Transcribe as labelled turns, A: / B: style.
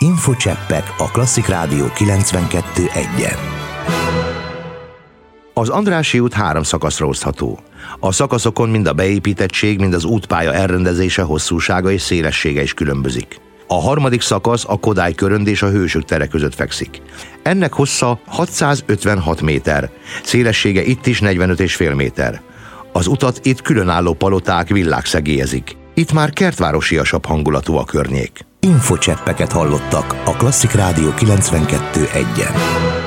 A: Infocseppek a Klasszik Rádió 92.1-en. Az Andrássy út 3 szakaszra osztható. A szakaszokon mind a beépítettség, mind az útpálya elrendezése, hosszúsága és szélessége is különbözik. A 3. szakasz a Kodály Körönd és a Hősök tere között fekszik. Ennek hossza 656 méter, szélessége itt is 45,5 méter. Az utat itt különálló paloták, villák szegélyezik. Itt már kertvárosiasabb hangulatú a környék. Infocseppeket hallottak a Klasszik Rádió 92.1-en.